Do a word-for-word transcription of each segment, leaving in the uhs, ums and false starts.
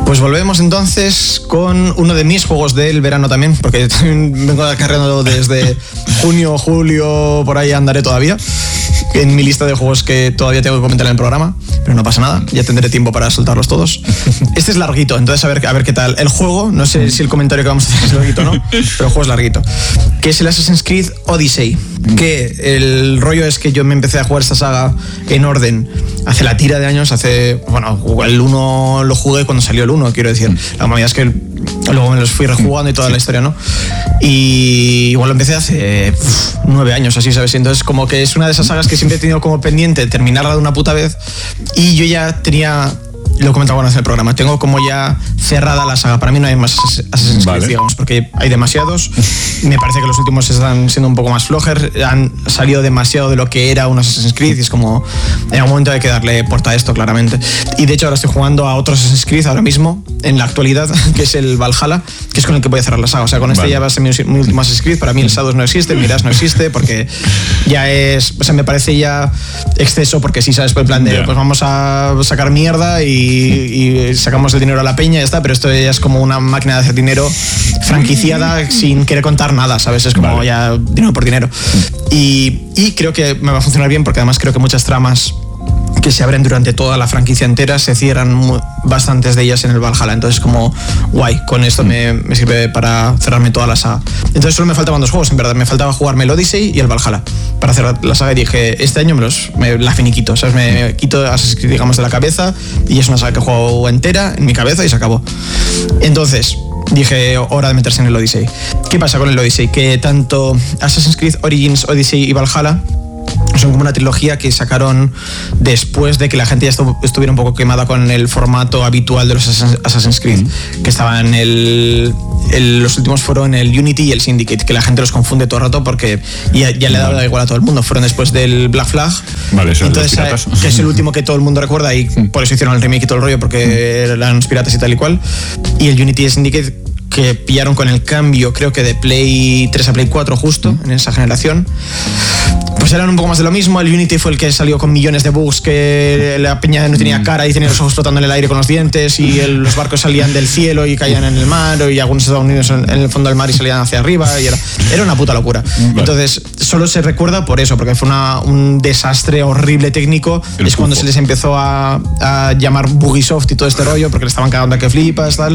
Pues volvemos entonces con uno de mis juegos del verano también, porque también vengo acarreando desde junio, julio, por ahí andaré todavía, en mi lista de juegos que todavía tengo que comentar en el programa, pero no pasa nada, ya tendré tiempo para soltarlos todos. Este es larguito, entonces a ver, a ver qué tal. El juego, no sé si el comentario que vamos a hacer es larguito o no, pero el juego es larguito, que es el Assassin's Creed Odyssey, que el rollo es que yo me empecé a jugar esta saga en orden hace la tira de años, hace, bueno, el uno lo jugué cuando salió el uno, quiero decir, la mayoría es que luego me los fui rejugando y toda la historia, ¿no? Y igual lo empecé hace uf, nueve años, así, ¿sabes? Entonces como que es una de esas sagas que siempre he tenido como pendiente terminarla de una puta vez, y yo ya tenía, lo he comentado bueno en el programa, tengo como ya cerrada la saga. Para mí no hay más Assassin's Creed, vale, digamos, porque hay demasiados. Me parece que los últimos están siendo un poco más flojer, han salido demasiado de lo que era un Assassin's Creed y es como, en algún momento hay que darle porta a esto, claramente. Y de hecho ahora estoy jugando a otro Assassin's Creed ahora mismo, en la actualidad, que es el Valhalla, que es con el que voy a cerrar la saga. O sea, con este vale. ya va a ser mi, mi último Assassin's Creed. Para mí el Shadows no existe, el Mirage no existe, porque ya es, o sea, me parece ya exceso, porque sí, sabes, por el plan de, yeah. pues vamos a sacar mierda y, y sacamos el dinero a la peña y ya está, pero esto ya es como una máquina de hacer dinero franquiciada sin querer contar nada, ¿sabes? Es como vale. ya dinero por dinero. Y, y creo que me va a funcionar bien, porque además creo que muchas tramas que se abren durante toda la franquicia entera se cierran muy, bastantes de ellas en el Valhalla, entonces como guay, con esto me, me sirve para cerrarme toda la saga. Entonces solo me faltaban dos juegos, en verdad, me faltaba jugarme el Odyssey y el Valhalla para cerrar la saga, y dije, este año me los me la finiquito, ¿sabes? Me quito Assassin's Creed, digamos, de la cabeza, y es una saga que juego entera en mi cabeza y se acabó. Entonces dije, hora de meterse en el Odyssey. ¿Qué pasa con el Odyssey? Que tanto Assassin's Creed Origins, Odyssey y Valhalla son como una trilogía que sacaron después de que la gente ya estu- estuviera un poco quemada con el formato habitual de los Assassin's Creed, mm. que estaban en el, el... Los últimos fueron el Unity y el Syndicate, que la gente los confunde todo el rato porque ya, ya le ha dado vale. igual a todo el mundo. Fueron después del Black Flag, vale, entonces, que es el último que todo el mundo recuerda, y mm. por eso hicieron el remake y todo el rollo, porque mm. eran los piratas y tal y cual. Y el Unity y el Syndicate, que pillaron con el cambio, creo que de Play tres a Play cuatro justo, en esa generación, pues eran un poco más de lo mismo. El Unity fue el que salió con millones de bugs, que la peña no tenía cara y tenía los ojos flotando en el aire con los dientes, y el, los barcos salían del cielo y caían en el mar, y algunos estaban unidos en, en el fondo del mar y salían hacia arriba, y era, era una puta locura. Vale. Entonces solo se recuerda por eso, porque fue una, un desastre horrible técnico. El es cuando se les empezó a, a llamar Bugisoft y todo este rollo, porque le estaban cagando a que flipas, tal.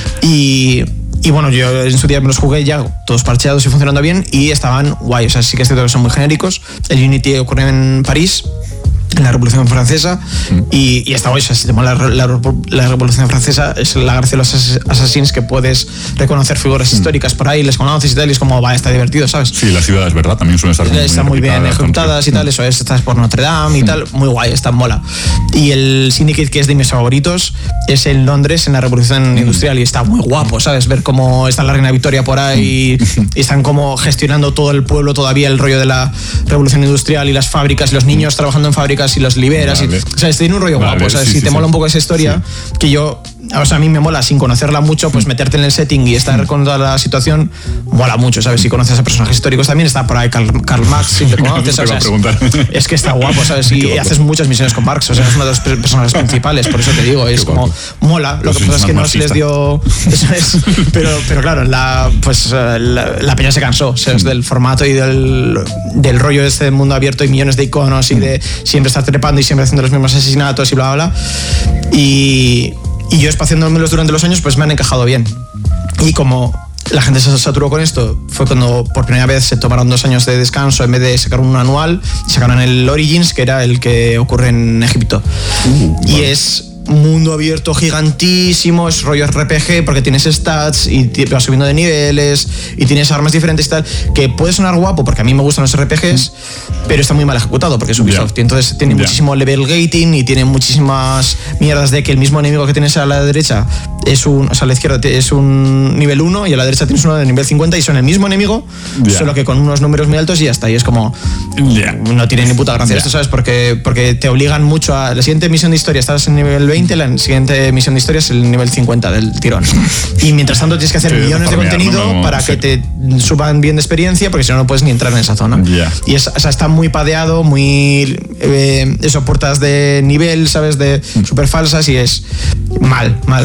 Y... Y bueno, yo en su día me los jugué ya todos parcheados y funcionando bien, y estaban guay. O sea, sí que es cierto que son muy genéricos. El Unity ocurre en París, en la Revolución Francesa, mm. y, y está guay. O sea, si te mola la, la, la Revolución Francesa, es la gracia de los Assassins, que puedes reconocer figuras mm. históricas por ahí, les conoces y tal, y es como, va, está divertido, ¿sabes? Sí, las ciudades, ¿verdad? También suelen estar muy, están muy bien ejecutadas y tal, eso es, estás por Notre Dame y mm. tal, muy guay, está mola. Y el Syndicate, que es de mis favoritos, es en Londres, en la Revolución mm. Industrial, y está muy guapo, ¿sabes? Ver cómo está la Reina Victoria por ahí, mm. y están como gestionando todo el pueblo todavía, el rollo de la Revolución Industrial y las fábricas, y los niños mm. trabajando en fábricas y los liberas, vale. y, o sea, tiene un rollo vale, guapo, ¿sabes? Sí, si sí, te sí, mola sí. un poco esa historia, sí. que yo, o sea, a mí me mola sin conocerla mucho, pues meterte en el setting y estar con toda la situación, mola mucho, ¿sabes? Si conoces a personajes históricos también, está por ahí Karl, Karl Marx, si te conoces, o sea, es, es que está guapo, ¿sabes? Y haces muchas misiones con Marx, o sea, es uno de los personajes principales, por eso te digo, es como, mola, lo que pasa es que no se les dio, eso es, pero, pero claro, la, pues la, la peña se cansó, ¿sabes? Del formato y del, del rollo de este mundo abierto y millones de iconos y de siempre estar trepando y siempre haciendo los mismos asesinatos y bla, bla, bla. Y, y yo espaciándomelos durante los años, pues me han encajado bien. Y como la gente se saturó con esto, fue cuando por primera vez se tomaron dos años de descanso en vez de sacar un anual, sacaron el Origins, que era el que ocurre en Egipto. Uh, y vale. es mundo abierto gigantísimo, es rollo R P G, porque tienes stats y vas subiendo de niveles y tienes armas diferentes y tal, que puede sonar guapo porque a mí me gustan los R P Gs, pero está muy mal ejecutado porque es Ubisoft, yeah. y entonces tiene yeah. muchísimo level gating y tiene muchísimas mierdas de que el mismo enemigo que tienes a la derecha es un, o sea, a la izquierda es un nivel uno y a la derecha tienes uno de nivel cincuenta y son el mismo enemigo, yeah. solo que con unos números muy altos y ya está, y es como yeah. no tiene ni puta gracia yeah. esto, ¿sabes? Porque, porque te obligan mucho a la siguiente misión de historia, estás en nivel veinte, la siguiente misión de historia es el nivel cincuenta del tirón, y mientras tanto tienes que hacer sí, millones de contenido no, para sí. que te suban bien de experiencia, porque si no no puedes ni entrar en esa zona, yeah. y es, o sea, está muy padeado, muy eh, eso, puertas de nivel, ¿sabes? De súper falsas, y es mal, mal, me parece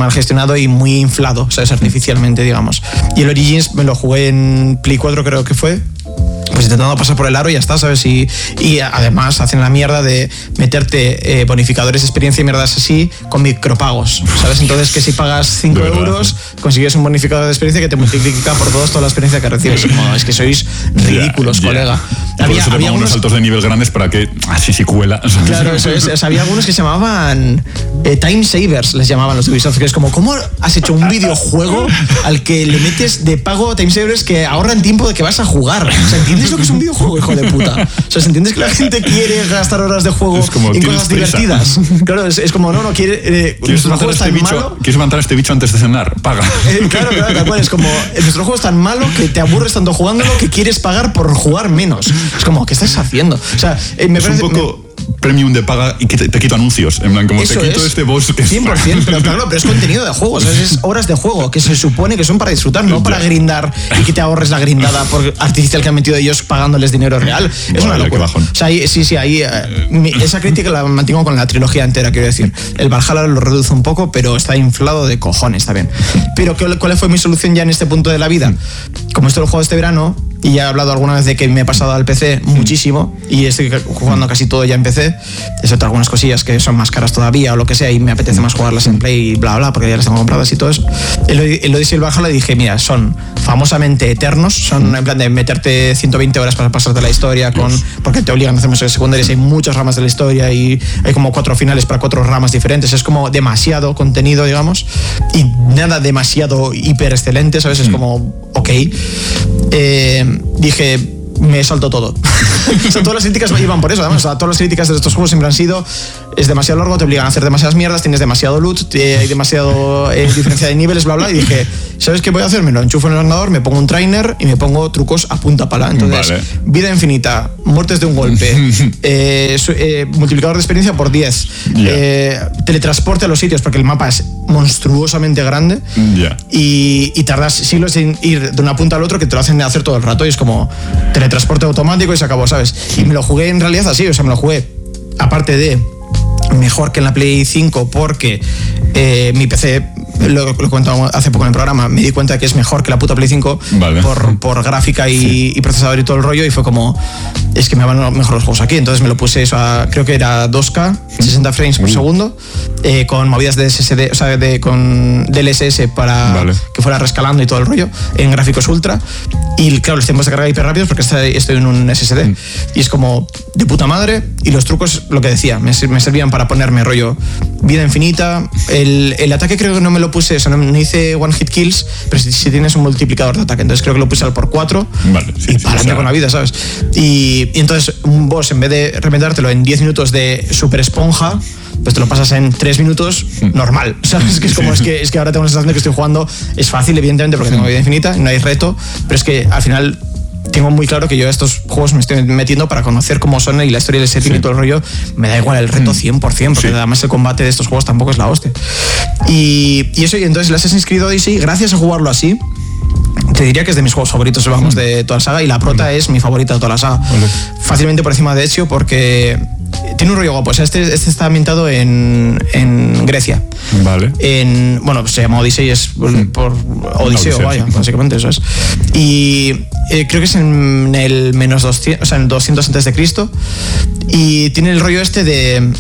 mal gestionado y muy inflado, ¿sabes? Artificialmente, digamos. Y el Origins me lo jugué en Play cuatro, creo que fue. Pues intentando pasar por el aro y ya está, ¿sabes? Y, y además hacen la mierda de meterte eh, bonificadores de experiencia y mierdas así con micropagos, ¿sabes? Entonces que si pagas cinco euros consigues un bonificador de experiencia que te multiplica por dos toda la experiencia que recibes. Como, es que sois ridículos, yeah, colega. Yeah. Había, había algunos saltos de nivel grandes para que así sí cuela. Claro, eso es. O sea, había algunos que se llamaban eh, time savers, les llamaban los de Ubisoft, que es como, ¿cómo has hecho un videojuego al que le metes de pago time savers que ahorran tiempo de que vas a jugar? O sea, ¿entiendes lo que es un videojuego, hijo de puta? O sea, ¿entiendes que la gente quiere gastar horas de juego en cosas prisa. divertidas? Claro, es, es como, no, no, quiere... Eh, ¿Quieres, matar este bicho, ¿Quieres matar a este bicho antes de cenar? Paga. Eh, claro, claro, tal cual. Es como, nuestro juego es tan malo que te aburres tanto jugándolo que quieres pagar por jugar menos. Es como, ¿qué estás haciendo? O sea, eh, me es parece... un poco... Me, premium de paga y que te, te quito anuncios. En plan, como eso te quito es, este boss que cien por ciento, pero claro, pero es contenido de juego, o sea, es horas de juego que se supone que son para disfrutar, no para grindar y que te ahorres la grindada por artificial que han metido ellos pagándoles dinero real. Es vale, una locura. O sea, ahí, sí, sí, ahí eh, mi, esa crítica la mantengo con la trilogía entera, quiero decir. El Valhalla lo reduce un poco, pero está inflado de cojones, está bien. Pero ¿cuál fue mi solución ya en este punto de la vida? Como esto lo juego este verano, y ya he hablado alguna vez de que me he pasado al P C muchísimo y estoy jugando casi todo ya en P C, excepto algunas cosillas que son más caras todavía o lo que sea y me apetece más jugarlas en Play y bla bla porque ya las tengo compradas y todo eso. El Odyssey y el Valhalla dije, mira, son famosamente eternos, son en plan de meterte ciento veinte horas para pasarte la historia con, porque te obligan a hacer misiones secundarias, hay muchas ramas de la historia y hay como cuatro finales para cuatro ramas diferentes, es como demasiado contenido, digamos, y nada demasiado hiper excelente, ¿sabes? Es como, ok. Eh, dije, me salto todo. O sea, todas las críticas iban por eso, además. O sea, todas las críticas de estos juegos siempre han sido: es demasiado largo, te obligan a hacer demasiadas mierdas, tienes demasiado loot, hay demasiado eh, diferencia de niveles, bla bla. Y dije, ¿sabes qué voy a hacer? Me lo enchufo en el ordenador, me pongo un trainer y me pongo trucos a punta pala. Entonces, vale. Vida infinita, muertes de un golpe, eh, eh, multiplicador de experiencia por diez, yeah. eh, teletransporte a los sitios, porque el mapa es monstruosamente grande, yeah. y, y tardas siglos en ir de una punta al otro, que te lo hacen hacer todo el rato, y es como teletransporte automático y se acabó, ¿sabes? Y me lo jugué en realidad así, o sea, me lo jugué, aparte de mejor que en la Play cinco, porque eh, mi P C, lo, lo he comentado hace poco en el programa, me di cuenta que es mejor que la puta Play cinco, vale. por, por gráfica y, sí. y procesador y todo el rollo, y fue como, es que me van mejor los juegos aquí. Entonces me lo puse eso a, creo que era dos K, sesenta frames por segundo, eh, con movidas de S S D, o sea, de, con D L S S para vale. que fuera rescalando y todo el rollo, en gráficos ultra. Y claro, los tiempos de carga hiper rápidos porque estoy en un S S D. Mm. Y es como de puta madre. Y los trucos, lo que decía, me, me servían para ponerme rollo vida infinita. El, el ataque creo que no me lo puse, o sea, no, no hice one hit kills, pero si, si tienes un multiplicador de ataque, entonces creo que lo puse al por cuatro. Vale, sí, y para adelante sí, con la vida, ¿sabes? Y, y entonces un boss, en vez de reventártelo en diez minutos de super esponja, pues te lo pasas en tres minutos normal, ¿sabes? Que es como, es que, es que ahora tengo la sensación de que estoy jugando, es fácil, evidentemente, porque tengo vida infinita, no hay reto, pero es que al final tengo muy claro que yo a estos juegos me estoy metiendo para conocer cómo son y la historia del setting sí. y todo el rollo. Me da igual el reto cien por ciento, porque sí. además el combate de estos juegos tampoco es la hostia. Y, y eso, y entonces el Assassin's Creed Odyssey, gracias a jugarlo así, te diría que es de mis juegos favoritos, vamos, de toda la saga, y la prota es mi favorita de toda la saga. Vale. Fácilmente por encima de Ezio, porque tiene un rollo guapo. O sea, este, este está ambientado en, en Grecia. Vale. En, bueno, se llama Odyssey, es por, por Odiseo, Odiseo, vaya, sí. básicamente eso es. Y eh, creo que es en el menos doscientos, o sea, en doscientos antes de Cristo. Y tiene el rollo este de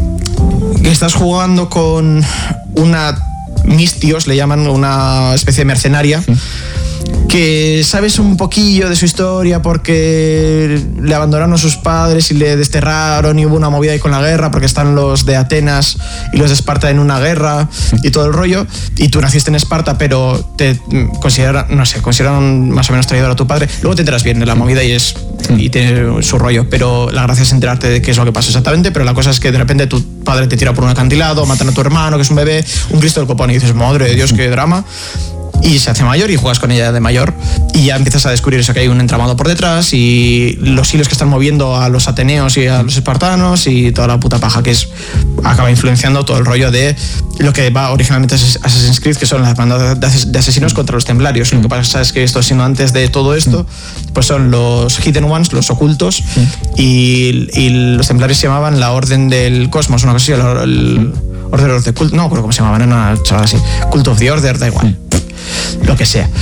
que estás jugando con una mistios, le llaman, una especie de mercenaria. Sí. Que sabes un poquillo de su historia porque le abandonaron sus padres y le desterraron y hubo una movida ahí con la guerra porque están los de Atenas y los de Esparta en una guerra y todo el rollo, y tú naciste en Esparta pero te consideran, no sé, consideraron más o menos traidor a tu padre. Luego te enteras bien de la movida y es y tiene su rollo, pero la gracia es enterarte de qué es lo que pasa exactamente. Pero la cosa es que de repente tu padre te tira por un acantilado, matan a tu hermano que es un bebé, un Cristo del copón, y dices, madre de Dios, qué drama. Y se hace mayor y juegas con ella de mayor y ya empiezas a descubrir eso, que hay un entramado por detrás y los hilos que están moviendo a los ateneos y a los espartanos y toda la puta paja que es, acaba influenciando todo el rollo de lo que va originalmente a Assassin's Creed, que son las bandas de asesinos contra los templarios. Mm. Lo que pasa es que esto, sino antes de todo esto, pues son los Hidden Ones, los ocultos, mm. y, y los templarios se llamaban la Orden del Cosmos, una cosa así, el, el Order of the Cult, no, creo cómo se llamaban, era una chavala así, Cult of the Order, da igual, lo que sea.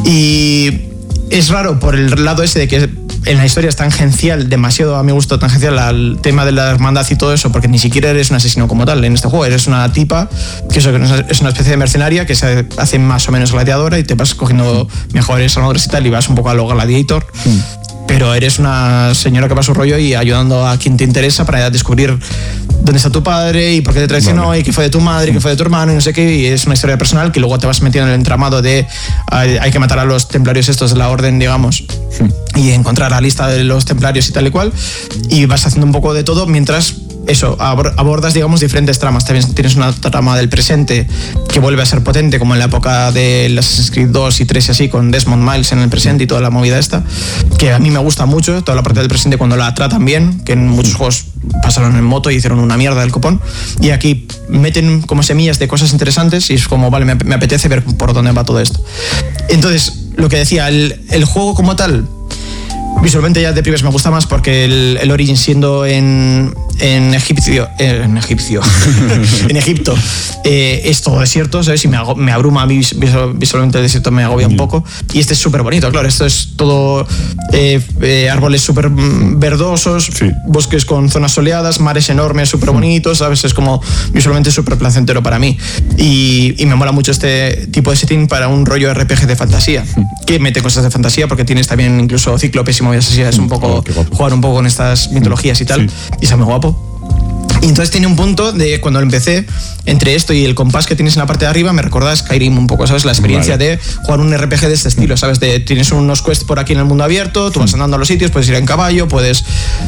Y es raro por el lado ese de que en la historia es tangencial, demasiado a mi gusto tangencial al tema de la hermandad y todo eso, porque ni siquiera eres un asesino como tal en este juego, eres una tipa que eso, que es una especie de mercenaria que se hace más o menos gladiadora y te vas cogiendo mejores armaduras y tal y vas un poco a lo Gladiator. Mm. Pero eres una señora que va a su rollo y ayudando a quien te interesa para descubrir dónde está tu padre y por qué te traicionó, vale, y qué fue de tu madre y qué fue de tu hermano y no sé qué, y es una historia personal que luego te vas metiendo en el entramado de hay, hay que matar a los templarios estos de la orden, digamos, sí, y encontrar la lista de los templarios y tal y cual, y vas haciendo un poco de todo mientras eso, abordas, digamos, diferentes tramas. También tienes una trama del presente que vuelve a ser potente, como en la época de Assassin's Creed dos y tres y así, con Desmond Miles en el presente y toda la movida esta, que a mí me gusta mucho, toda la parte del presente cuando la tratan bien, que en muchos juegos pasaron en moto y hicieron una mierda del copón, y aquí meten como semillas de cosas interesantes y es como, vale, me, me apetece ver por dónde va todo esto. Entonces, lo que decía, el, el juego como tal, visualmente ya de primeras me gusta más porque el, el Origin siendo en, en egipcio, eh, en egipcio, en Egipto, eh, es todo desierto, ¿sabes? Y me, hago, me abruma a mí visualmente el desierto, me agobia un poco. Y este es súper bonito, claro, esto es todo eh, eh, árboles súper verdosos, sí, bosques con zonas soleadas, mares enormes, súper bonitos, ¿sabes? Es como visualmente súper placentero para mí. Y, y me mola mucho este tipo de setting para un rollo R P G de fantasía, que mete cosas de fantasía porque tienes también incluso cíclopes y movidas así, es un poco oh, jugar un poco con estas mitologías y tal, sí, y está muy guapo. Y entonces tiene un punto de cuando lo empecé, entre esto y el compás que tienes en la parte de arriba, me recordaba Skyrim un poco, ¿sabes? La experiencia, vale, de jugar un R P G de este estilo, ¿sabes? De, tienes unos quests por aquí en el mundo abierto, tú vas andando a los sitios, puedes ir en caballo, puedes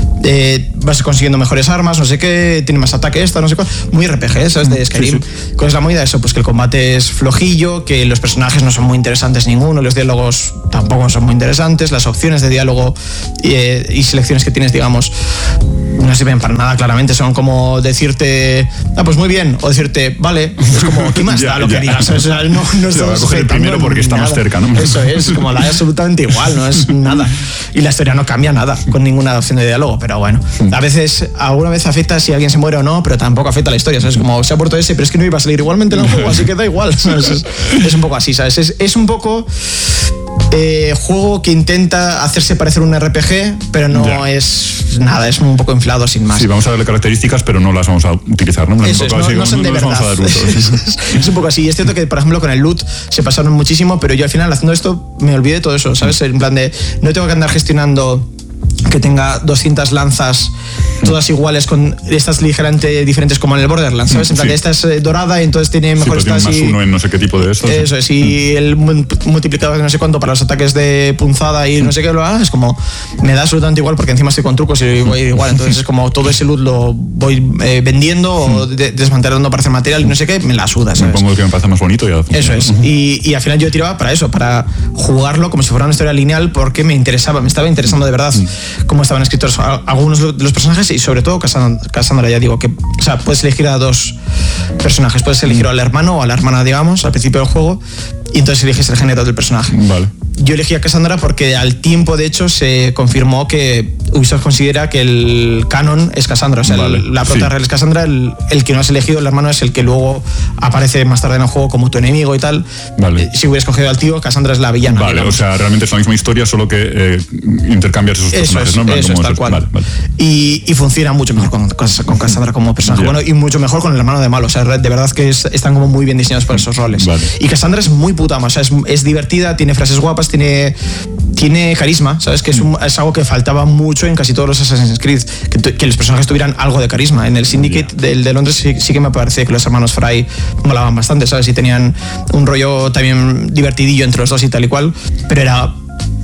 eh, vas consiguiendo mejores armas, no sé qué, tiene más ataque esta, no sé cuál. Muy R P G, ¿sabes? De Skyrim. Sí, sí. ¿Cuál es la movida? Eso, pues que el combate es flojillo, que los personajes no son muy interesantes ninguno, los diálogos tampoco son muy interesantes, las opciones de diálogo eh, y selecciones que tienes, digamos, no sirven para nada, claramente. Son como decirte, ah, pues muy bien, o decirte, vale, es como, ¿qué más da lo que digas? O sea, no, no estamos a coger el primero porque está nada más cerca, ¿no? Eso es, como da absolutamente igual, no es nada. Y la historia no cambia nada con ninguna opción de diálogo, pero bueno, a veces, alguna vez afecta si alguien se muere o no, pero tampoco afecta a la historia, ¿sabes? Como, se ha muerto ese, pero es que no iba a salir igualmente en el juego, así que da igual, ¿sabes? Es, es un poco así, ¿sabes? Es, es un poco... Eh, juego que intenta hacerse parecer un R P G, pero no ya. es nada, es un poco inflado sin más. Sí, vamos a darle características, pero no las vamos a utilizar, ¿no? Eso es, no, no son de verdad. Es, es un poco así. Es cierto que, por ejemplo, con el loot se pasaron muchísimo, pero yo al final haciendo esto me olvidé de todo eso, ¿sabes? En plan de, no tengo que andar gestionando que tenga doscientas lanzas todas iguales con estas ligeramente diferentes como en el Borderlands, ¿sabes? En plan, sí, esta es dorada y entonces tiene mejor sí, stats más y... uno en no sé qué tipo de estos. Eso es, y el multiplicador de no sé cuánto para los ataques de punzada y no sé qué lo haga, es como, me da absolutamente igual porque encima estoy con trucos y voy igual, entonces es como todo ese loot lo voy eh, vendiendo o de desmantelando para hacer material y no sé qué, me la suda, ¿sabes? Me pongo que me parece más bonito y ya funciona. Eso es, y, y al final yo tiraba para eso, para jugarlo como si fuera una historia lineal porque me interesaba, me estaba interesando de verdad cómo estaban escritos algunos de los personajes y sobre todo Cassandra, ya digo que, o sea, puedes elegir a dos personajes, puedes elegir al hermano o a la hermana, digamos, al principio del juego, y entonces eliges el género del personaje. Vale. Yo elegí a Cassandra porque al tiempo, de hecho, se confirmó que Ubisoft considera que el canon es Cassandra, o sea, vale, el, la prota real sí. es Cassandra, el, el que no has elegido, el hermano, es el que luego aparece más tarde en el juego como tu enemigo y tal. Vale. Si hubieras cogido al tío, Cassandra es la villana. Vale, digamos. O sea, realmente es la misma historia, solo que eh, intercambias esos eso personajes, es, ¿no? Eso es, tal cual. Vale, vale. Y, y funciona mucho mejor con, con, con Cassandra como personaje, yeah. bueno, y mucho mejor con el hermano de malo, o sea, de verdad que es, están como muy bien diseñados para esos roles. Vale. Y Cassandra es muy puta, o sea, es, es divertida, tiene frases guapas, tiene... tiene carisma, ¿sabes? Que es, un, es algo que faltaba mucho en casi todos los Assassin's Creed, que, que los personajes tuvieran algo de carisma. En el Syndicate yeah. del de Londres sí, sí que me parece que los hermanos Fry molaban bastante, ¿sabes? Y tenían un rollo también divertidillo entre los dos y tal y cual, pero era...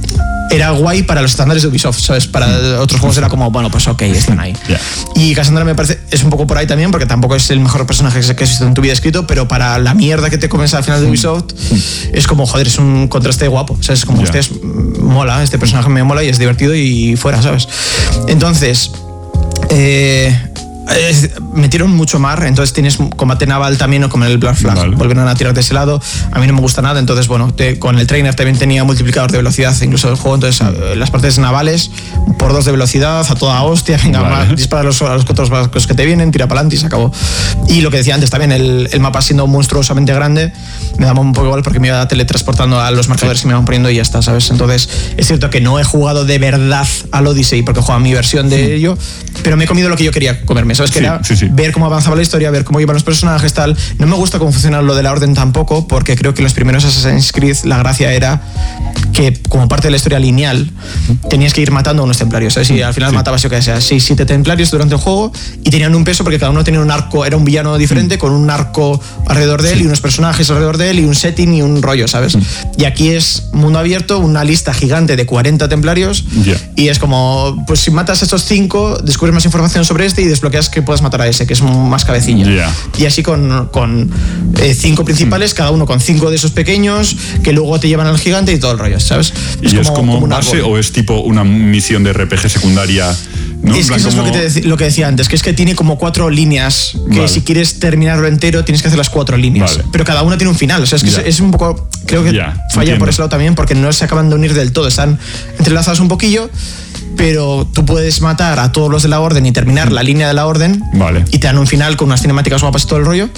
era guay para los estándares de Ubisoft, ¿sabes? Para mm. otros juegos era como, bueno, pues ok, están ahí. Yeah. Y Cassandra me parece, es un poco por ahí también, porque tampoco es el mejor personaje que has visto en tu vida escrito, pero para la mierda que te comes al final de Ubisoft, mm. es como, joder, es un contraste guapo, o sea, es como, yeah. este es, mola, este personaje me mola y es divertido y fuera, ¿sabes? Entonces, eh... eh, metieron mucho mar, entonces tienes combate naval también, o como en el Black Flag, vale. volvieron a tirar de ese lado. A mí no me gusta nada, entonces bueno, te, con el trainer también tenía multiplicador de velocidad incluso del juego, entonces eh, las partes navales por dos de velocidad, a toda hostia, venga, vale. dispara a los, a los otros barcos que te vienen, tira para adelante y se acabó. Y lo que decía antes también, el, el mapa siendo monstruosamente grande, me daba un poco igual porque me iba teletransportando a los marcadores sí. que me iban poniendo y ya está, ¿sabes? Entonces, es cierto que no he jugado de verdad al Odyssey porque he jugado mi versión de sí. ello, pero me he comido lo que yo quería comerme, ¿sabes? Que sí, era sí, sí. ver cómo avanzaba la historia, ver cómo iban los personajes, tal. No me gusta cómo funciona lo de la Orden tampoco, porque creo que los primeros Assassin's Creed, la gracia era que, como parte de la historia lineal, tenías que ir matando a unos templarios, ¿sabes? Y al final sí. matabas, yo que sea, seis, siete templarios durante el juego y tenían un peso porque cada uno tenía un arco, era un villano diferente mm. con un arco alrededor de él sí. y unos personajes alrededor de él y un setting y un rollo, ¿sabes? Mm. Y aquí es mundo abierto, una lista gigante de cuarenta templarios yeah. y es como, pues si matas a estos cinco, descubres más información sobre este y desbloqueas que puedes matar a ese, que es más cabecilla. Yeah. Y así con, con eh, cinco principales, mm. cada uno con cinco de esos pequeños, que luego te llevan al gigante y todo el rollo, ¿sabes? Es ¿Y como, es como, como base árbol. O es tipo una misión de R P G secundaria? ¿No? Es que eso como... es lo que, te, lo que decía antes, que es que tiene como cuatro líneas, que vale. si quieres terminarlo entero tienes que hacer las cuatro líneas, vale. pero cada una tiene un final, o sea, es que yeah. es, es un poco, creo que yeah, falla entiendo. Por ese lado también, porque no se acaban de unir del todo, están entrelazadas un poquillo, pero tú puedes matar a todos los de la Orden y terminar la línea de la Orden vale. y te dan un final con unas cinemáticas guapas y todo el rollo.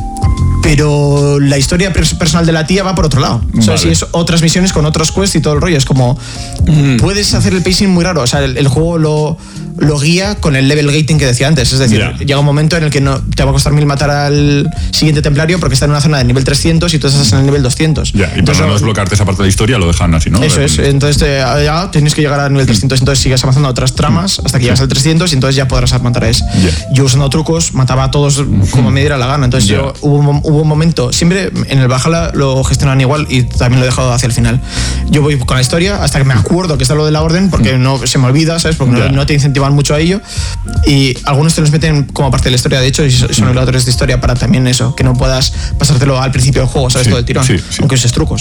Pero la historia personal de la tía va por otro lado. O sea, vale. si es otras misiones con otros quests y todo el rollo. Es como, mm. puedes hacer el pacing muy raro. O sea, el, el juego lo, lo guía con el level gating que decía antes. Es decir, yeah. llega un momento en el que no te va a costar mil matar al siguiente templario porque está en una zona de nivel trescientos y tú estás en el nivel doscientos. Yeah. Y entonces, para no desbloquearte esa parte de la historia lo dejan así, ¿no? Eso es. Entonces te, ya tienes que llegar al nivel trescientos. Entonces sigues avanzando a otras tramas hasta que llegas al trescientos y entonces ya podrás matar a ese. Yeah. Yo usando trucos mataba a todos como me diera la gana. Entonces yeah. yo hubo, hubo un momento, siempre en el Valhalla lo gestionan igual y también lo he dejado hacia el final. Yo voy con la historia hasta que me acuerdo que está lo de la Orden porque no se me olvida, ¿sabes? Porque yeah. no, no te incentivan mucho a ello y algunos te los meten como parte de la historia, de hecho, y son emuladores de historia para también eso, que no puedas pasártelo al principio del juego, ¿sabes? Sí, todo el tirón, sí, sí. aunque uses trucos.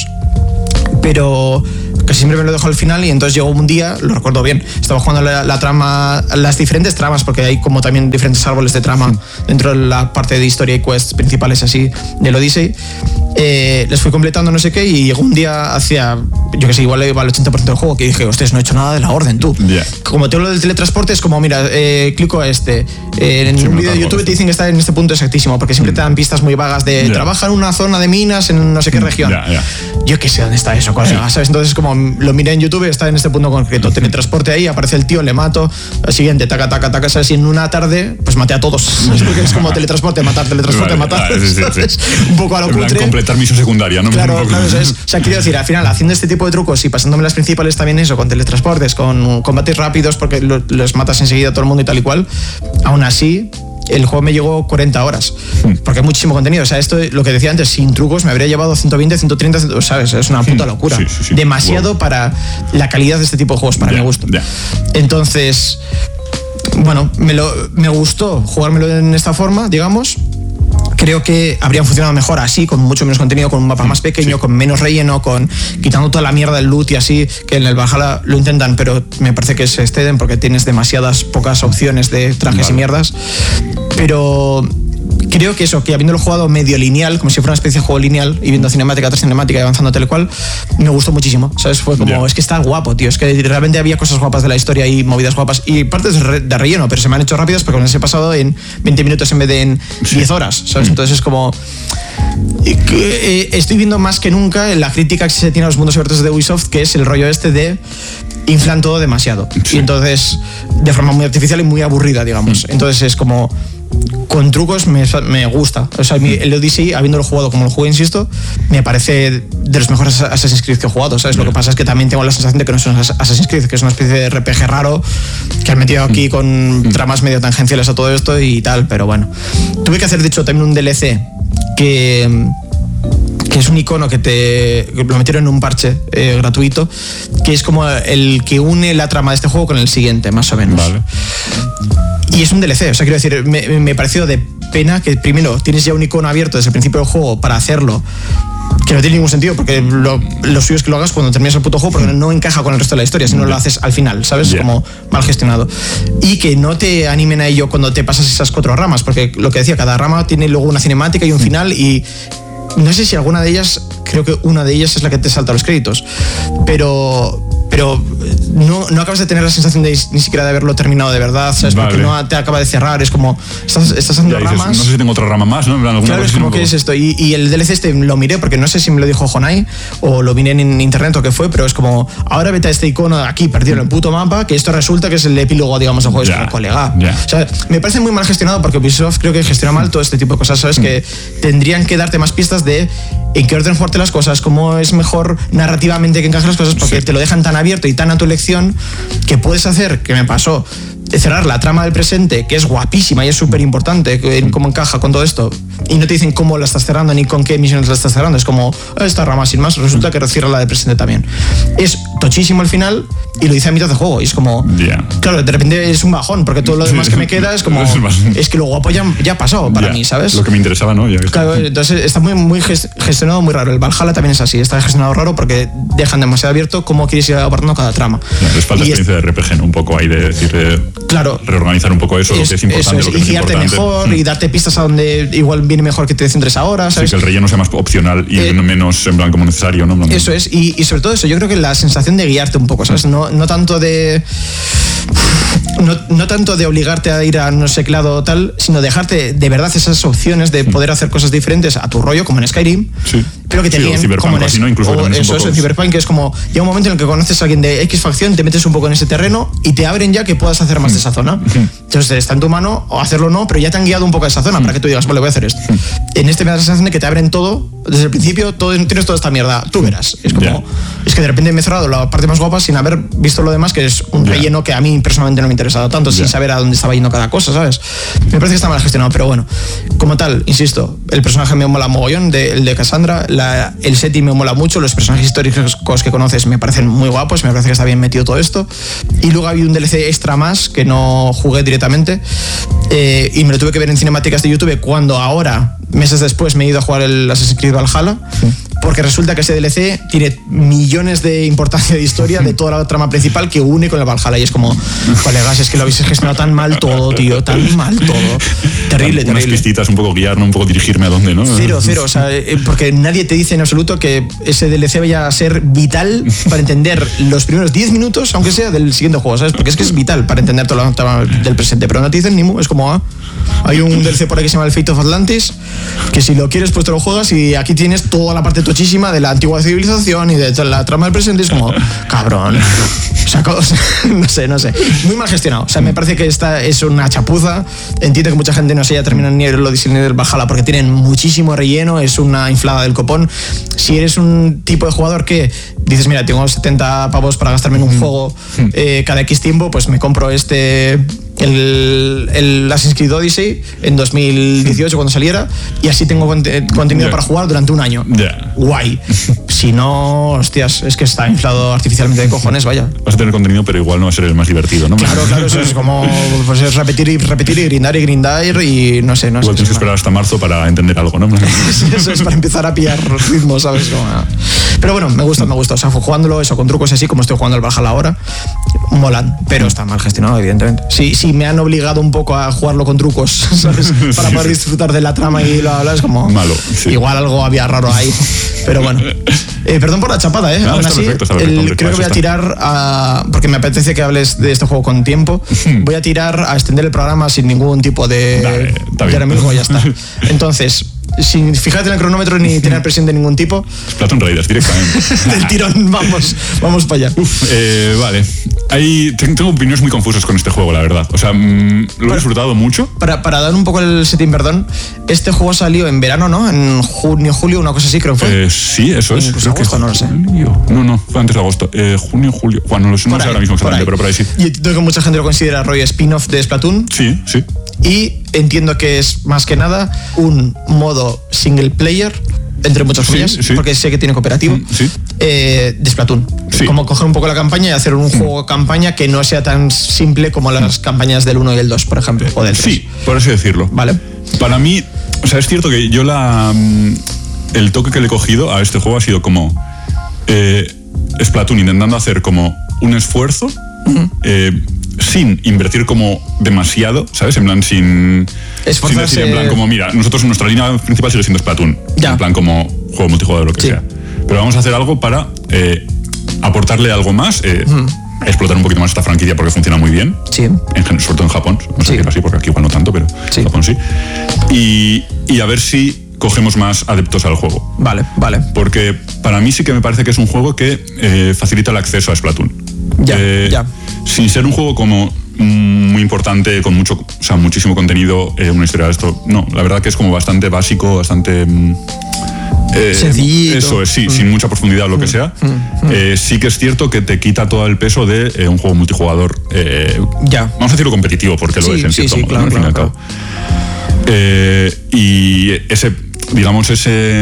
Pero casi siempre me lo dejo al final y entonces llegó un día, lo recuerdo bien, estaba jugando la, la trama, las diferentes tramas, porque hay como también diferentes árboles de trama sí. dentro de la parte de historia y quests principales así del Odyssey. Eh, les fui completando no sé qué y llegó un día hacia, yo que sé, igual iba al ochenta por ciento del juego que dije, hostias, no he hecho nada de la Orden, tú. Yeah. Como te hablo del teletransporte, es como, mira, eh, clico a este. Eh, en sí, un vídeo de YouTube te dicen que está en este punto exactísimo, porque siempre te dan pistas muy vagas de yeah. trabaja en una zona de minas en no sé qué región. Yeah, yeah. Yo qué sé dónde está eso, colega, ¿sabes? Entonces, como lo miré en YouTube, está en este punto concreto. Teletransporte ahí, aparece el tío, le mato. Al siguiente, taca, taca, taca, ¿sabes? Y en una tarde, pues maté a todos. Porque es como teletransporte, matar, teletransporte, vale, matar. Vale, sí, sí, sí. Un poco a lo cutre. Completar misión secundaria, ¿no? Claro, claro, eso es. O sea, quiero decir, al final, haciendo este tipo de trucos y pasándome las principales también eso, con teletransportes, con combates rápidos, porque lo, los matas enseguida a todo el mundo y tal y cual, aún así, el juego me llegó cuarenta horas, porque hay muchísimo contenido. O sea, esto, lo que decía antes, sin trucos me habría llevado ciento veinte, ciento treinta, ¿sabes? Es una puta locura. Sí, sí, sí. Demasiado wow. para la calidad de este tipo de juegos, para yeah, mi gusto. Yeah. Entonces, bueno, me, lo, me gustó jugármelo en esta forma, digamos. Creo que habrían funcionado mejor así, con mucho menos contenido, con un mapa más pequeño, sí. con menos relleno, con quitando toda la mierda del loot y así, que en el Valhalla lo intentan, pero me parece que se exceden porque tienes demasiadas pocas opciones de trajes vale. y mierdas. Pero creo que eso, que habiéndolo jugado medio lineal, como si fuera una especie de juego lineal, y viendo cinemática tras cinemática y avanzando tal cual, me gustó muchísimo, ¿sabes? Fue como, yeah. es que está guapo, tío, es que realmente había cosas guapas de la historia y movidas guapas, y partes de, re, de relleno, pero se me han hecho rápidas porque me las he pasado en veinte minutos en vez de en sí. diez horas, ¿sabes? Entonces es como... Estoy viendo más que nunca la crítica que se tiene a los mundos abiertos de Ubisoft, que es el rollo este de inflan todo demasiado, sí. y entonces de forma muy artificial y muy aburrida, digamos. Mm. Entonces es como... Con trucos me, me gusta. O sea, el Odyssey, habiéndolo jugado como lo jugué, insisto, me parece de los mejores Assassin's Creed que he jugado, ¿sabes? Lo que pasa es que también tengo la sensación de que no es un Assassin's Creed, que es una especie de R P G raro que han metido aquí con tramas medio tangenciales a todo esto y tal, pero bueno. Tuve que hacer, de hecho, también un D L C que... que es un icono que te que lo metieron en un parche eh, gratuito, que es como el que une la trama de este juego con el siguiente, más o menos. Vale. Y es un D L C, o sea, quiero decir, me, me pareció de pena que primero tienes ya un icono abierto desde el principio del juego para hacerlo que no tiene ningún sentido, porque lo, lo suyo es que lo hagas cuando terminas el puto juego, porque no encaja con el resto de la historia, si no lo haces al final, ¿sabes? Yeah. Como mal gestionado. Y que no te animen a ello cuando te pasas esas cuatro ramas, porque lo que decía, cada rama tiene luego una cinemática y un final, y no sé si alguna de ellas, creo que una de ellas es la que te salta los créditos, pero... pero no, no acabas de tener la sensación de ni siquiera de haberlo terminado de verdad, ¿sabes? Vale. Porque no te acaba de cerrar, es como estás, estás dando dices, ramas. No sé si tengo otra rama más, ¿no? Claro, es como que es esto. Y, y el D L C este lo miré porque no sé si me lo dijo Honai o lo miré en internet o qué fue, pero es como, ahora vete a este icono de aquí, perdido en el puto mapa, que esto resulta que es el epílogo, digamos, del juego. Yeah. Es como, colega. Yeah. O sea, me parece muy mal gestionado porque Ubisoft creo que gestiona mal todo este tipo de cosas, ¿sabes? Mm. Que tendrían que darte más pistas de en qué orden jugarte las cosas, cómo es mejor narrativamente que encajes las cosas, porque sí. te lo dejan tan abierto y tan a tu elección que puedes hacer, que me pasó, cerrar la trama del presente, que es guapísima y es súper importante cómo encaja con todo esto, y no te dicen cómo la estás cerrando ni con qué misiones la estás cerrando, es como esta rama sin más, resulta que cierra la del presente también. Es tochísimo al final y lo hice a mitad de juego y es como, yeah. claro, de repente es un bajón porque todo lo demás sí. que me queda es como, es que lo guapo ya, ya pasó para yeah. mí, ¿sabes? Lo que me interesaba, ¿no? Ya claro, entonces está muy, muy gestionado muy raro. El Valhalla también es así, está gestionado raro porque dejan demasiado abierto cómo quieres ir abordando cada trama. Yeah, les falta y experiencia es, de R P G, ¿no? Un poco ahí de decir, de claro, reorganizar un poco eso, es, lo que es importante, eso es, lo que y guiarte mejor mm. y darte pistas a donde igual viene mejor que te centres ahora, ¿sabes? Sí, que el relleno sea más opcional y eh, menos en plan como necesario, ¿no? Plan, eso es, y, y sobre todo eso, yo creo que la sensación de guiarte un poco, ¿sabes? No, no tanto de No, no tanto de obligarte a ir a no sé qué lado o tal, sino dejarte de verdad esas opciones de poder hacer cosas diferentes a tu rollo, como en Skyrim, sí. pero que te sí, líen, como en así, ¿no? Incluso o eso es en Cyberpunk, que es como llega un momento en el que conoces a alguien de X facción, te metes un poco en ese terreno y te abren ya que puedas hacer más de esa zona. Entonces está en tu mano o hacerlo o no, pero ya te han guiado un poco a esa zona para que tú digas, vale, voy a hacer esto. En este me da la sensación de que te abren todo desde el principio, todo, tienes toda esta mierda, tú verás. Es como, yeah. es que de repente me he cerrado la parte más guapa sin haber visto lo demás, que es un yeah. relleno que a mí personalmente no me ha interesado tanto, yeah. sin saber a dónde estaba yendo cada cosa, ¿sabes? Me parece que está mal gestionado, pero bueno, como tal, insisto, el personaje me mola mogollón, de, el de Cassandra, la, el setting me mola mucho, los personajes históricos que conoces me parecen muy guapos, me parece que está bien metido todo esto, y luego ha habido un D L C extra más que no jugué directamente, eh, y me lo tuve que ver en cinemáticas de YouTube cuando ahora, meses después, me he ido a jugar el Assassin's Creed Valhalla, sí. porque resulta que ese D L C tiene millones de importancia de historia de toda la trama principal que une con el Valhalla, y es como, colegas, es que lo habéis gestionado tan mal todo, tío, tan mal todo, terrible, unas terrible. Pistitas, un poco guiarme, un poco dirigirme a dónde, ¿no? Cero, cero, o sea, porque nadie te dice en absoluto que ese D L C vaya a ser vital para entender los primeros diez minutos, aunque sea del siguiente juego, ¿sabes? Porque es que es vital para entender todo la trama del presente, pero no te dicen ni mu, es como, ah, hay un D L C por aquí que se llama el Fate of Atlantis, que si lo quieres pues te lo juegas y aquí tienes toda la parte tochísima de la antigua civilización y de toda la trama del presente, es como, cabrón, o sea, no sé, no sé, muy mal gestionado, o sea, me parece que esta es una chapuza, entiendo que mucha gente no se haya terminado ni el Odyssey ni el Valhalla porque tienen muchísimo relleno, es una inflada del copón. Si eres un tipo de jugador que dices, mira, tengo setenta pavos para gastarme en un juego eh, cada X tiempo, pues me compro este... El, el Assassin's Creed Odyssey en dos mil dieciocho cuando saliera y así tengo contenido yeah. para jugar durante un año. Yeah. Guay. Si no, hostias, es que está inflado artificialmente de cojones, vaya. Vas a tener contenido, pero igual no va a ser el más divertido, ¿no? Claro, claro, eso es como pues es repetir y repetir y grindar y grindar y no sé, no igual sé. Igual tienes que esperar hasta marzo para entender algo, ¿no? Eso es para empezar a pillar ritmo, ¿sabes? Como, pero bueno, me gusta, me gusta. O sea, jugándolo eso con trucos así, como estoy jugando el Valhalla ahora, molan, pero está mal gestionado, evidentemente. Sí, sí, me han obligado un poco a jugarlo con trucos, ¿sabes? Para sí, poder sí. disfrutar de la trama y lo hablas como... Malo, sí. Igual algo había raro ahí, pero bueno. Eh, perdón por la chapada, ¿eh? No, Aún está así, perfecto, está perfecto, el, hombre, creo que voy a tirar a... Porque me apetece que hables de este juego con tiempo. Voy a tirar a extender el programa sin ningún tipo de... Dale, está bien. De enemigo, ya está. Entonces... sin fijarte en el cronómetro ni tener presión de ningún tipo. Splatoon Raiders, directamente. Del tirón, vamos, vamos para allá. Uf, eh, vale. Hay, tengo opiniones muy confusas con este juego, la verdad. O sea, mmm, lo he disfrutado mucho. Para, para dar un poco el setting, perdón, este juego salió en verano, ¿no? En junio, julio, una cosa así, creo que fue. Eh, sí, eso es. Incluso agosto, que no lo sé. No, no, fue antes de agosto. Eh, junio, julio. Bueno, no, no sé ahora mismo exactamente, pero por ahí sí. Y entiendo que mucha gente lo considera rollo spin-off de Splatoon. Sí, sí. Y entiendo que es más que nada un modo single player, entre muchas comillas, sí, sí. porque sé que tiene cooperativo, sí. eh, de Splatoon. Sí. Como coger un poco la campaña y hacer un sí. juego campaña que no sea tan simple como las sí. campañas del uno y el dos, por ejemplo, o del tres. Sí, por así decirlo. Vale. Para mí, o sea, es cierto que yo la... el toque que le he cogido a este juego ha sido como eh, Splatoon intentando hacer como un esfuerzo uh-huh. eh, sin invertir como demasiado, ¿sabes? En plan, sin, sin decir, en plan, como, mira, nosotros nuestra línea principal sigue siendo Splatoon. Ya. En plan, como juego multijugador o lo que sí. sea. Pero vamos a hacer algo para eh, aportarle algo más, eh, uh-huh. explotar un poquito más esta franquicia porque funciona muy bien. Sí. En, sobre todo en Japón, no sé sí. decirlo así, porque aquí igual no tanto, pero sí. en Japón sí. Y, y a ver si cogemos más adeptos al juego. Vale, vale. Porque para mí sí que me parece que es un juego que eh, facilita el acceso a Splatoon. Ya, eh, ya. Sin ser un juego como muy importante, con mucho, o sea, muchísimo contenido, eh, una historia de esto. No, la verdad que es como bastante básico, bastante... Eh, Sencillito. Eso es, sí, mm. sin mucha profundidad o lo mm. que sea. Mm. Eh, sí que es cierto que te quita todo el peso de eh, un juego multijugador. Eh, ya. Vamos a decirlo competitivo, porque sí, lo es en sí, cierto sí, modo, claro, ¿no? Al fin y al claro, cabo. Eh, y ese, digamos, ese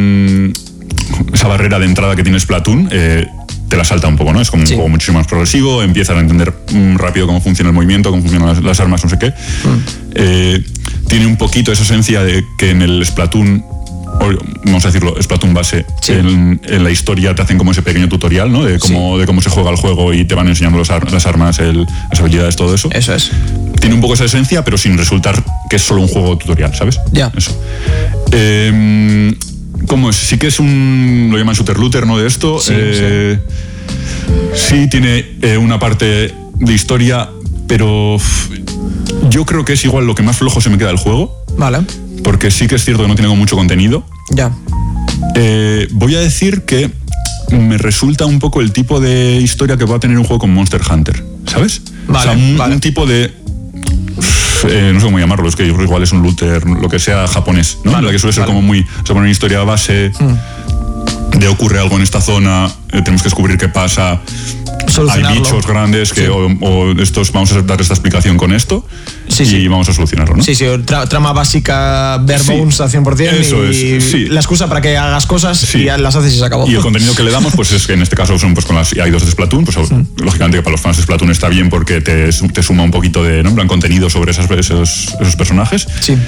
esa barrera de entrada que tiene Splatoon, eh, te la salta un poco, ¿no? Es como un sí. juego muchísimo más progresivo, empiezas a entender mm, rápido cómo funciona el movimiento, cómo funcionan las, las armas, no sé qué. Mm. Eh, tiene un poquito esa esencia de que en el Splatoon, vamos a decirlo, Splatoon base, sí. en, en la historia te hacen como ese pequeño tutorial, ¿no? De cómo, sí. de cómo se juega el juego y te van enseñando los ar las armas, el, las habilidades, todo eso. Eso es. Tiene un poco esa esencia, pero sin resultar que es solo un juego tutorial, ¿sabes? Ya. Eso. Eh, ¿Cómo es? Sí que es un... Lo llaman shooter looter, ¿no? De esto. Sí, eh, sí. sí tiene eh, una parte de historia, pero yo creo que es igual lo que más flojo se me queda del juego. Vale. Porque sí que es cierto que no tiene mucho contenido. Ya. Eh, voy a decir que me resulta un poco el tipo de historia que va a tener un juego como Monster Hunter, ¿sabes? Vale, o sea, un, vale. un tipo de... Eh, no sé cómo llamarlo, es que igual es un looter, lo que sea japonés, ¿no? Vale, la que suele ser vale. como muy... O sea, poner una historia base... Mm. De ocurre algo en esta zona, eh, tenemos que descubrir qué pasa... Hay bichos grandes que sí. o, o estos vamos a dar esta explicación con esto sí, y sí. vamos a solucionarlo, ¿no? Sí, sí, tra trama básica, bare bones sí. al cien por cien Eso y es, sí. la excusa para que hagas cosas sí. y las haces y se acabó. Y el contenido que le damos, pues es que en este caso son pues con las I dos de Splatoon, pues mm. lógicamente para los fans de Splatoon está bien porque te, te suma un poquito de ¿no? en plan, contenido sobre esas, esos, esos personajes. Sí.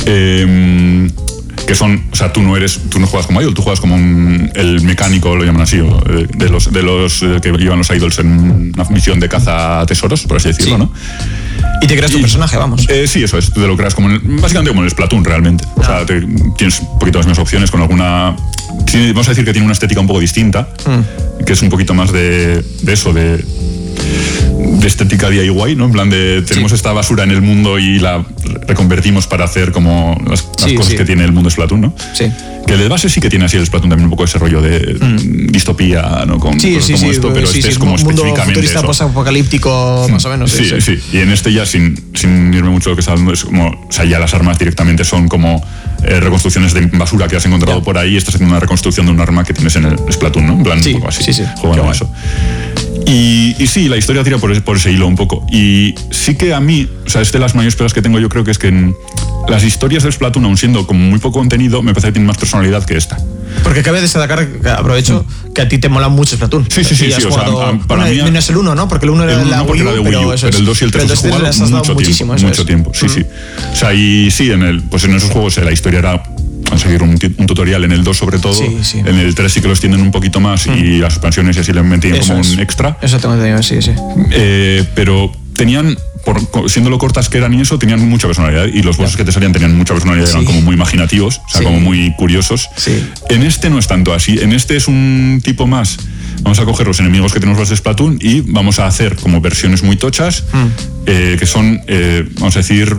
Eh, que son, o sea, tú no eres, tú no juegas como idol, tú juegas como un, el mecánico, lo llaman así, o, de, de los, de los eh, que llevan los idols en una misión de caza a tesoros, por así decirlo, sí. ¿no? Y te creas tu y, personaje, vamos. Eh, sí, eso es, tú te lo creas como, en el, básicamente como en el Splatoon, realmente. Ah. O sea, te, tienes un poquito más opciones con alguna, tiene, vamos a decir que tiene una estética un poco distinta, mm. que es un poquito más de, de eso, de... de estética D I Y, ¿no? En plan de tenemos sí. esta basura en el mundo y la reconvertimos para hacer como las, las sí, cosas sí. que tiene el mundo Splatoon, ¿no? Sí. Que de base sí que tiene así el Splatoon también un poco ese rollo de mm. distopía, ¿no? Con sí, cosas sí, como sí, esto, pero sí, este sí, es como mundo específicamente futurista, posapocalíptico, más o menos. Sí, sí, sí, sí. Y en este ya sin, sin irme mucho a lo que está hablando es como, o sea, ya las armas directamente son como eh, reconstrucciones de basura que has encontrado ya. por ahí y estás haciendo una reconstrucción de un arma que tienes en el Splatoon, ¿no? En plan, sí, un poco así. Sí, sí. Juegan a eso. Y, y sí, la historia tira por ese, por ese hilo un poco. Y sí que a mí, o sea, es de las mayores pegas que tengo yo creo que es que en las historias de Splatoon, aun siendo como muy poco contenido, me parece que tienen más personalidad que esta. Porque cabe destacar, aprovecho, mm. que a ti te mola mucho Splatoon. Sí, sí, sí. sí o sea, para bueno, mí... No es el uno, ¿no? Porque el uno era, el la Wii U, era de Wii U, pero, pero el dos y el tres has jugado mucho tiempo. Mucho tiempo, sí, mm. sí. O sea, y sí, en, el, pues en esos juegos la historia era... a seguir un, un tutorial en el dos sobre todo, sí, sí. en el tres sí que lo extienden un poquito más mm. y las expansiones y así le metían Eso como es. un extra. Eso tengo entendido, sí, sí. Eh, pero tenían, por, siendo lo cortas que eran y eso, tenían mucha personalidad y los bosses yeah. que te salían tenían mucha personalidad, sí. eran como muy imaginativos, o sea, sí. como muy curiosos. Sí. En este no es tanto así, en este es un tipo más, vamos a coger los enemigos que tenemos los de Splatoon y vamos a hacer como versiones muy tochas, mm. eh, que son, eh, vamos a decir...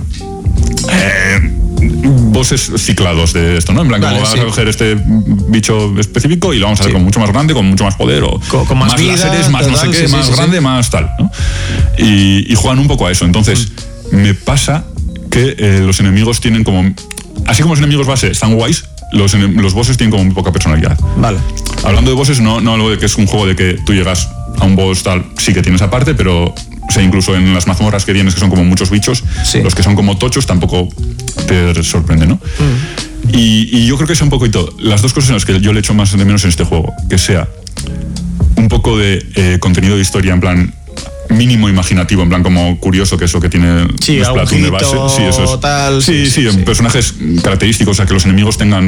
Eh, bosses ciclados de esto, ¿no? En plan, vale, como vamos sí. a coger este bicho específico y lo vamos a hacer sí. con mucho más grande, con mucho más poder, o con, con más, más vida, láseres, más total, no sé qué, sí, más sí, grande, sí. más tal, ¿no? Y, y juegan un poco a eso. Entonces, mm. me pasa que eh, los enemigos tienen como... Así como los enemigos base están guays, los, los bosses tienen como muy poca personalidad. Vale. Hablando de bosses, no, no hablo de que es un juego de que tú llegas a un boss tal, sí que tienes aparte, pero... O sea, incluso en las mazmorras que tienes, que son como muchos bichos, sí. los que son como tochos tampoco te sorprende, ¿no? Mm. Y, y yo creo que es un poquito las dos cosas en las que yo le echo más de menos en este juego, que sea un poco de eh, contenido de historia, en plan mínimo imaginativo, en plan como curioso, que es lo que tiene sí, Splatoon de base. Sí, eso es. Tal, sí, sí, sí, sí, personajes característicos, o sea, que los enemigos tengan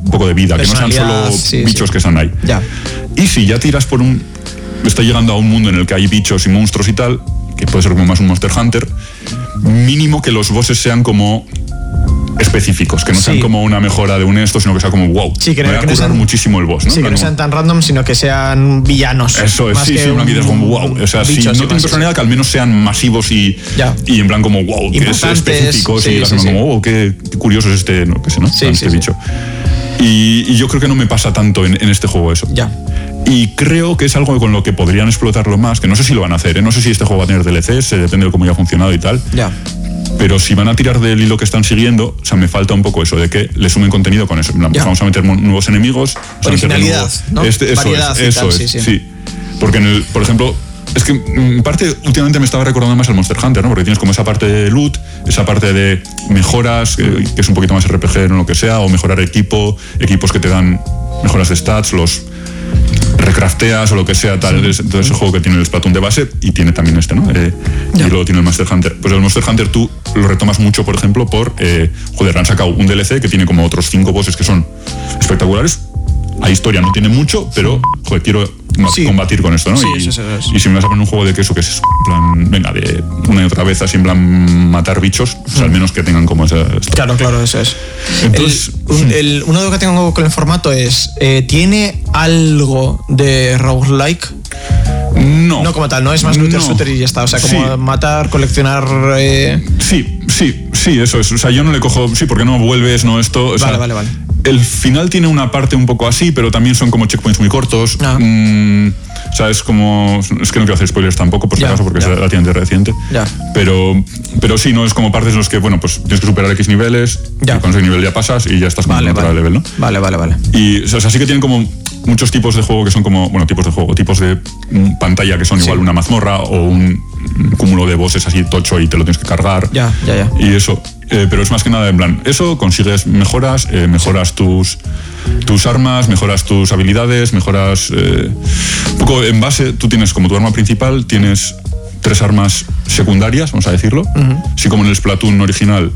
un poco de vida, que no sean solo sí, bichos sí. que están ahí. Ya. Y si ya tiras por un... Está llegando a un mundo en el que hay bichos y monstruos y tal, que puede ser como más un Monster Hunter, mínimo que los bosses sean como específicos, que no sí. sean como una mejora de un esto, sino que sea como wow. Sí, que me no, va a que no currar sean, muchísimo el boss, ¿no? Sí, que no sean tan random, sino que sean villanos. Eso es, sí, sí, una vida es como wow. O sea, si no tienen personalidad, que al menos sean masivos y, y en plan como wow, que es específicos sí, y sí, sí. como wow, qué, qué curioso es este, no, qué sé, ¿no? Sí, este sí, bicho. Sí. Y, y yo creo que no me pasa tanto en, en este juego eso. Ya. Y creo que es algo con lo que podrían explotarlo más, que no sé si lo van a hacer, ¿eh? No sé si este juego va a tener D L Cs, depende de cómo haya funcionado y tal. Ya. Pero si van a tirar del hilo que están siguiendo, o sea, me falta un poco eso, de que le sumen contenido con eso. Pues vamos a meter nuevos enemigos. Originalidad, nuevo, ¿no? Este, eso Variedad es, eso tal, es, sí, sí. sí. Porque, en el, por ejemplo, es que en parte últimamente me estaba recordando más al Monster Hunter, ¿no? Porque tienes como esa parte de loot, esa parte de mejoras, que, que es un poquito más R P G o lo que sea, o mejorar equipo, equipos que te dan mejoras de stats, los recrafteas o lo que sea, tal. Sí. Entonces ese juego que tiene el Splatoon de base y tiene también este, ¿no? Eh, y luego tiene el Monster Hunter. Pues el Monster Hunter tú lo retomas mucho, por ejemplo, por, eh, joder, han sacado un D L C que tiene como otros cinco bosses que son espectaculares. Hay historia, no tiene mucho, pero, joder, quiero sí. combatir con esto, ¿no? Sí, y, eso, eso, eso. y si me vas a poner un juego de queso que es, en plan, venga, de una y otra vez, así en plan matar bichos, mm. pues al menos que tengan como esa... Esto. Claro, claro, eso es. Entonces... El, un, el, una duda que tengo con el formato es, eh, ¿tiene algo de roguelike? No. No como tal, no es más looter, no. shooter y ya está. O sea, como sí. matar, coleccionar... Eh... Sí, sí, sí, eso es. O sea, yo no le cojo... Sí, porque no vuelves, no esto... O vale, sea, vale, vale. El final tiene una parte un poco así, pero también son como checkpoints muy cortos. Ah. Mm, o sea, es como... Es que no quiero hacer spoilers tampoco, por si acaso, porque ya. es relativamente reciente. Ya. Pero, pero sí, no es como partes en los que, bueno, pues tienes que superar X niveles, ya. y con ese nivel ya pasas y ya estás con vale, otro vale. level, ¿no? Vale, vale, vale. Y, o sea, sí que tienen como muchos tipos de juego que son como... Bueno, tipos de juego, tipos de pantalla que son sí. igual una mazmorra o un cúmulo de bosses así tocho y te lo tienes que cargar. Ya, ya, ya. Y eso... Eh, pero es más que nada en plan, eso, consigues mejoras, eh, mejoras tus, tus armas, mejoras tus habilidades, mejoras... Eh, un poco en base, tú tienes como tu arma principal, tienes tres armas secundarias, vamos a decirlo. Uh-huh. Así como en el Splatoon original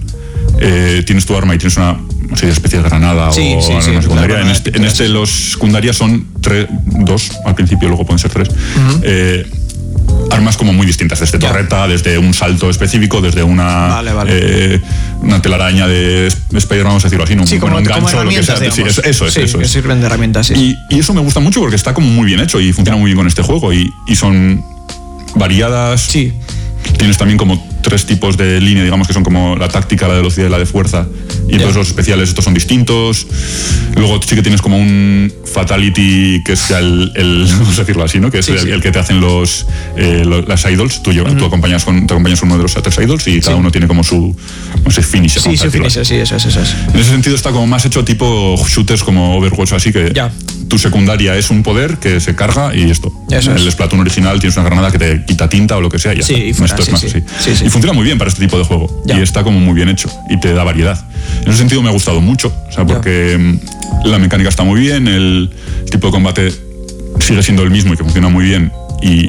eh, tienes tu arma y tienes una, no sé, especie de granada sí, o sí, arma sí, secundaria. En este, en este los secundarias son tres, dos al principio, luego pueden ser tres. Uh-huh. Eh, armas como muy distintas, desde yeah. torreta, desde un salto específico, desde una vale, vale. Eh, una telaraña de Spider-Man, vamos a decirlo así, ¿no? Sí, bueno, como, un gancho o lo que sea. Sí, eso, eso es, sí, eso que es. sirven de herramientas, sí. Y, y eso me gusta mucho porque está como muy bien hecho y funciona muy bien con este juego y, y son variadas. Sí. Tienes también como tres tipos de línea, digamos que son como la táctica, la de velocidad y la de fuerza. Y entonces yeah. los especiales estos son distintos. Luego sí que tienes como un fatality que es el, el vamos a decirlo así, ¿no? Que es sí, el, sí. el que te hacen los, eh, los las idols. Tú, uh-huh. tú acompañas con te acompañas con uno de los tres idols y cada sí. uno tiene como su no sé, finisher. Sí, su finisher, sí, eso es, eso es. En ese sentido está como más hecho tipo shooters como Overwatch, así que yeah. tu secundaria es un poder que se carga y esto. Eso en es. el Splatoon original tienes una granada que te quita tinta o lo que sea y ya sí, está. Y fuera, esto sí, es más sí. así. Sí, sí. Y funciona muy bien para este tipo de juego. Yeah. Y está como muy bien hecho y te da variedad. En ese sentido me ha gustado mucho, o sea, porque yeah. la mecánica está muy bien, el tipo de combate sigue siendo el mismo y que funciona muy bien y,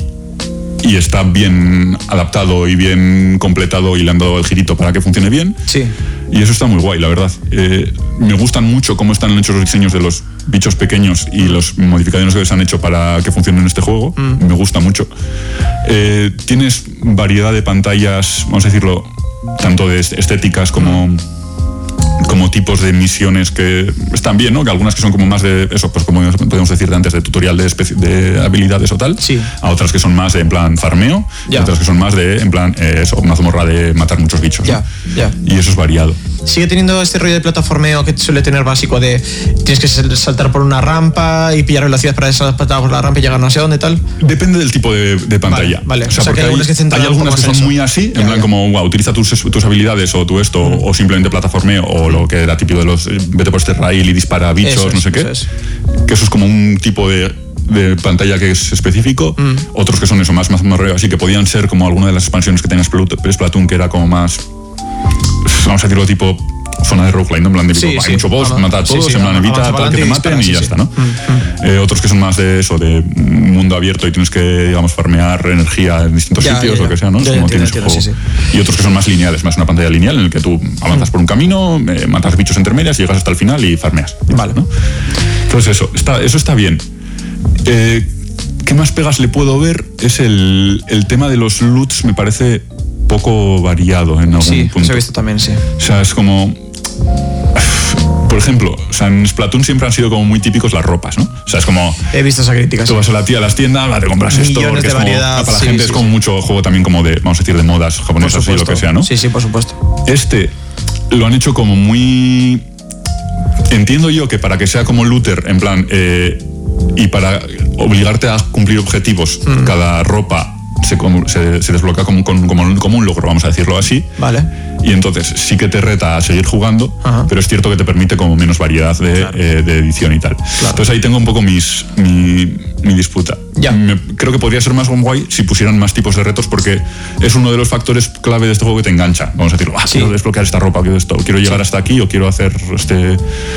y está bien adaptado y bien completado y le han dado el girito para que funcione bien. Sí. Y eso está muy guay, la verdad. Eh, me gustan mucho cómo están hechos los diseños de los bichos pequeños y las modificaciones que se han hecho para que funcionen en este juego. Mm. Me gusta mucho. Eh, tienes variedad de pantallas, vamos a decirlo, tanto de estéticas como... Mm. como tipos de misiones que están bien, ¿no? Que algunas que son como más de eso, pues como podemos decir de antes, de tutorial de, especi- de habilidades o tal. Sí. A otras que son más de en plan farmeo. Ya. Y otras que son más de en plan eh, eso, una mazmorra de matar muchos bichos. Ya, ¿no? ya. Y eso es variado. Sigue teniendo este rollo de plataformeo que suele tener básico de tienes que saltar por una rampa y pillar velocidad para saltar por la rampa y llegar no sé dónde tal. Depende del tipo de, de pantalla. Vale, vale. O sea, o sea que hay, algunas que, hay algunas que son eso. muy así, en ya, plan ya. como, wow, utiliza tus, tus habilidades o tu esto, mm. o simplemente plataformeo, o lo que era típico de los, vete por este rail y dispara bichos, eso es, no sé qué. Eso es. Que eso es como un tipo de, de pantalla que es específico. Mm. Otros que son eso, más mazmorreo, así que podían ser como alguna de las expansiones que tenía Splatoon, que era como más, vamos a decirlo, tipo zona de roguelike, ¿no? En plan de Sí, hay sí. mucho boss, Vamos. mata a Sí, todos, sí, en plan vamos, evita vamos tal que te adelante y maten dispara, y ya sí, está, sí. ¿no? Mm, Eh, otros que son más de eso, de mundo abierto y tienes que, digamos, farmear energía en distintos Ya, sitios, ya, ya. lo que sea, ¿no? Ya, ya Como entiendo, tienes entiendo, juego. sí, Y otros que son más lineales, más una pantalla lineal en el que tú avanzas por un camino, eh, matas bichos entre medias, llegas hasta el final y farmeas. Vale. ¿no? Entonces eso, está, eso está bien. Eh, ¿Qué más pegas le puedo ver? Es el, el tema de los loots, me parece poco variado en algún Sí, punto. eso he visto también, sí. O sea, es como... Por ejemplo, o sea, en Splatoon siempre han sido como muy típicos las ropas, ¿no? O sea, es como... He visto esa crítica, Tú sí. vas a la tía a las tiendas, va, te compras esto, Millones porque de es como... variedad, para la sí, gente sí, es como sí. mucho juego también como de, vamos a decir, de modas Por japonesas y lo supuesto. que sea, ¿no? Sí, sí, por supuesto. Este lo han hecho como muy... Entiendo yo que para que sea como looter, en plan, eh, y para obligarte a cumplir objetivos, Mm. cada ropa se, como- se, se desbloquea como, como, como, como un logro, vamos a decirlo así. Vale. Y entonces sí que te reta a seguir jugando, Ajá. pero es cierto que te permite como menos variedad de, Claro. eh, de edición y tal. Entonces ahí tengo un poco mis, mi, mi disputa. Ya. Me- creo que podría ser más guay si pusieran más tipos de retos porque es uno de los factores clave de este juego que te engancha. Vamos a decirlo, ah, Sí. quiero desbloquear esta ropa, quiero esto, quiero llegar Sí. hasta aquí o quiero hacer este,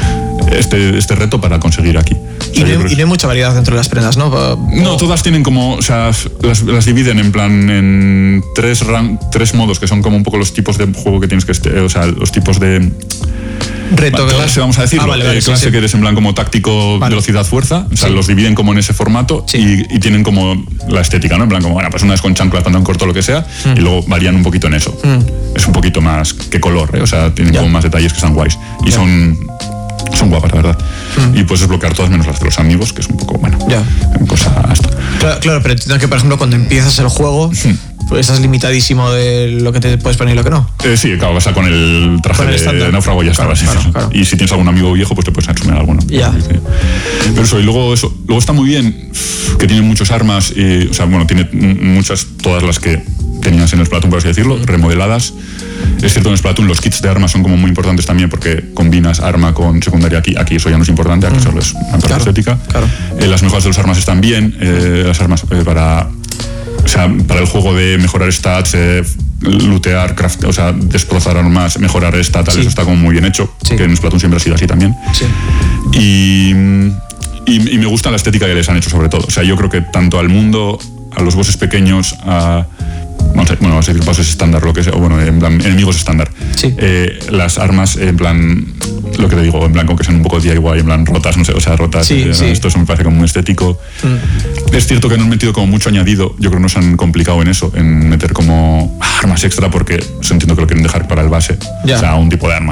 este, este reto para conseguir aquí. O Y sea, no, yo hay, creo y que- no hay mucha variedad dentro de las prendas, ¿no? O- no, todas tienen como, o sea, las, las dividen en plan en tres ran- tres modos que son como un poco los tipos de juego que tienes que, este, o sea, los tipos de Reto, Vale, clase, vamos a decirlo. Ah, vale, vale, Eh, sí, clase sí. que eres en plan como táctico, Vale. velocidad, fuerza. O sea, Sí. los dividen como en ese formato Sí. y, y tienen como la estética, ¿no? En plan como, bueno, pues una es con chanclas, pantalón corto, lo que sea, y luego varían un poquito en eso. Mm. Es un poquito más que color, ¿eh? O sea, tienen Ya. como más detalles que están guays. Y son, son guapas, la verdad. Y puedes desbloquear todas menos las de los amigos, que es un poco, bueno, Ya. cosa hasta. Claro, claro, pero entiendo que, por ejemplo, cuando empiezas el juego, pues estás limitadísimo de lo que te puedes poner y lo que no. Eh, sí, claro, vas a con el traje Con el de estándar. náufrago y ya Claro, estabas. claro, claro. Y si tienes algún amigo viejo, pues te puedes asumir alguno. Ya. Sí, sí. Pero eso, y luego eso. Luego está muy bien que tiene muchas armas, y, o sea, bueno, tiene m- muchas, todas las que tenías en el Splatoon, por así decirlo, remodeladas. Es cierto, en Splatoon los kits de armas son como muy importantes también porque combinas arma con secundaria aquí. Aquí eso ya no es importante, aquí solo es una parte Claro, estética. claro. Eh, las mejoras de las armas están bien. eh, las armas eh, para... O sea, para el juego de mejorar stats, eh, lootear, craft, o sea, destrozar armas, mejorar stats, tal, Sí. eso está como muy bien hecho. Sí. Que en Splatoon siempre ha sido así también. Sí. Y, y, y me gusta la estética que les han hecho, sobre todo. O sea, yo creo que tanto al mundo, a los bosses pequeños, a. Vamos a, bueno, vamos a decir bosses estándar, lo que sea, o bueno, en plan, enemigos estándar. Sí. Eh, las armas, en plan. Lo que te digo, en plan, con que sean un poco D I Y, en plan, rotas, no sé, o sea, rotas. Sí, eh, sí. Esto eso me parece como muy estético. Es cierto que no han metido como mucho añadido. Yo creo que no se han complicado en eso, en meter como armas extra, porque eso entiendo que lo quieren dejar para el base. Ya. O sea, un tipo de arma